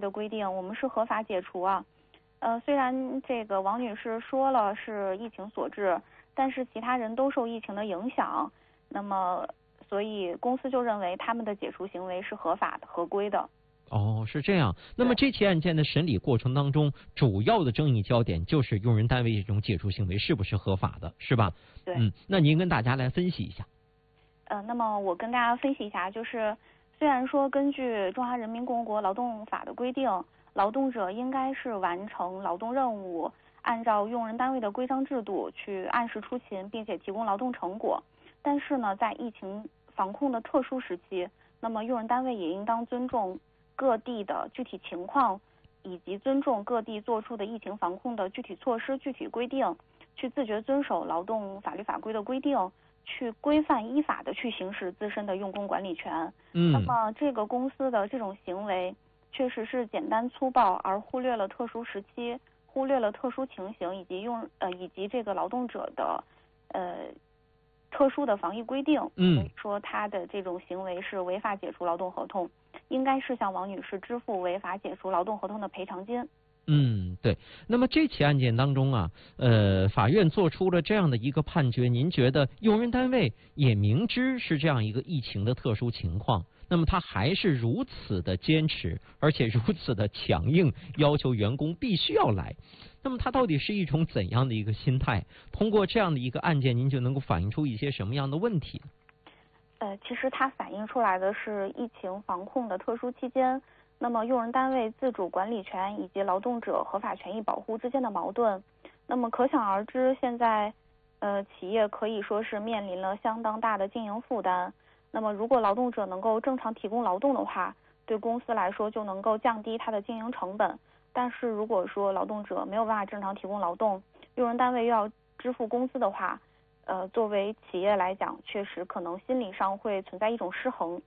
的规定，我们是合法解除啊。虽然这个王女士说了是疫情所致，但是其他人都受疫情的影响，那么所以公司就认为他们的解除行为是合法的、合规的。 哦，是这样。那么这起案件的审理过程当中，主要的争议焦点就是用人单位这种解除行为是不是合法的，是吧？ 对。 那您跟大家来分析一下。 那么我跟大家分析一下，就是虽然说根据《中华人民共和国劳动法》的规定，劳动者应该是完成劳动任务，按照用人单位的规章制度去按时出勤，并且提供劳动成果。但是呢，在疫情防控的特殊时期，那么用人单位也应当尊重各地的具体情况，以及尊重各地做出的疫情防控的具体措施、具体规定，去自觉遵守劳动法律法规的规定，去规范依法的去行使自身的用工管理权。那么这个公司的这种行为确实是简单粗暴，而忽略了特殊时期，忽略了特殊情形，以及这个劳动者的特殊的防疫规定。所以说他的这种行为是违法解除劳动合同，应该是向王女士支付违法解除劳动合同的赔偿金。 对。那么这起案件当中啊，法院做出了这样的一个判决，您觉得用人单位也明知是这样一个疫情的特殊情况，那么他还是如此的坚持，而且如此的强硬，要求员工必须要来，那么他到底是一种怎样的一个心态？通过这样的一个案件，您就能够反映出一些什么样的问题？ 其实它反映出来的是疫情防控的特殊期间，那么用人单位自主管理权以及劳动者合法权益保护之间的矛盾。那么可想而知，现在企业可以说是面临了相当大的经营负担。那么如果劳动者能够正常提供劳动的话，对公司来说就能够降低它的经营成本。但是如果说劳动者没有办法正常提供劳动，用人单位又要支付工资的话，作为企业来讲，确实可能心理上会存在一种失衡。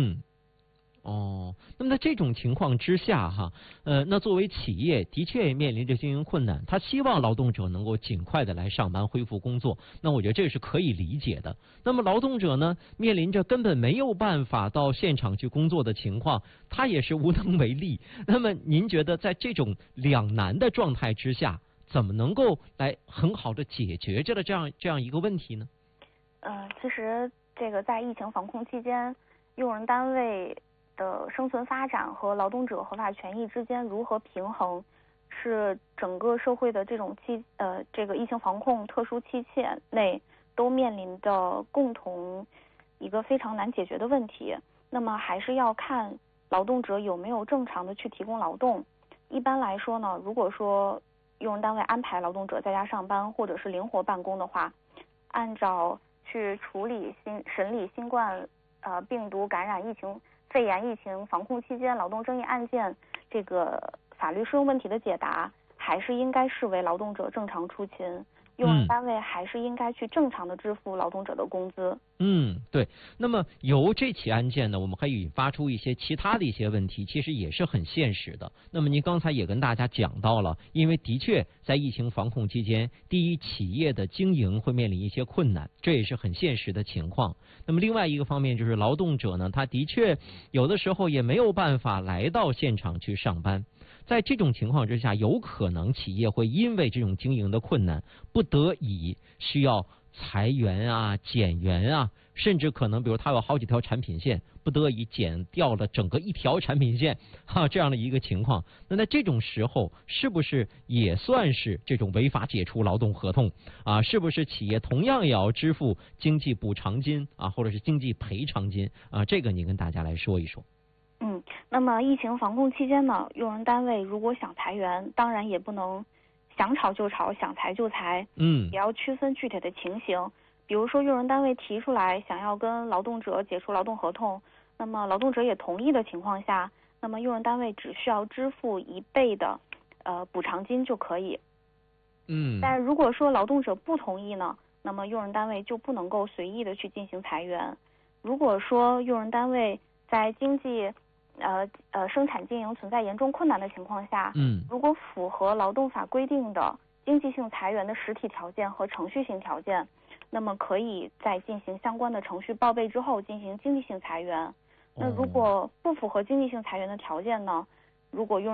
那么在这种情况之下哈，那作为企业的确也面临着经营困难，他希望劳动者能够尽快的来上班恢复工作，那我觉得这是可以理解的。那么劳动者呢，面临着根本没有办法到现场去工作的情况，他也是无能为力。那么您觉得在这种两难的状态之下，怎么能够来很好的解决这样一个问题呢？ 其实这个在疫情防控期间，用人单位的生存发展和劳动者合法权益之间如何平衡，是整个社会的这个疫情防控特殊期限内都面临的共同一个非常难解决的问题。那么还是要看劳动者有没有正常的去提供劳动。一般来说呢，如果说用人单位安排劳动者在家上班或者是灵活办公的话，按照去处理审理新冠病毒感染肺炎疫情防控期间劳动争议案件这个法律适用问题的解答，还是应该视为劳动者正常出勤，用人单位还是应该去正常的支付劳动者的工资。 对。那么由这起案件呢，我们可以引发出一些其他的一些问题，其实也是很现实的。那么您刚才也跟大家讲到了，因为的确在疫情防控期间，第一，企业的经营会面临一些困难，这也是很现实的情况。那么另外一个方面就是劳动者呢，他的确有的时候也没有办法来到现场去上班。在这种情况之下，有可能企业会因为这种经营的困难，不得已需要裁员啊、减员啊，甚至可能比如他有好几条产品线，不得已减掉了整个一条产品线这样的一个情况。那在这种时候，是不是也算是这种违法解除劳动合同啊？是不是企业同样也要支付经济补偿金啊，或者是经济赔偿金啊？这个你跟大家来说一说。 那么疫情防控期间呢，用人单位如果想裁员，当然也不能想炒就炒，想裁就裁，也要区分具体的情形。比如说用人单位提出来想要跟劳动者解除劳动合同，那么劳动者也同意的情况下，那么用人单位只需要支付1倍的补偿金就可以。但如果说劳动者不同意呢，那么用人单位就不能够随意的去进行裁员。如果说用人单位在经济生产经营存在严重困难的情况下，如果符合劳动法规定的经济性裁员的实体条件和程序性条件，那么可以在进行相关的程序报备之后进行经济性裁员。那如果不符合经济性裁员的条件呢，如果用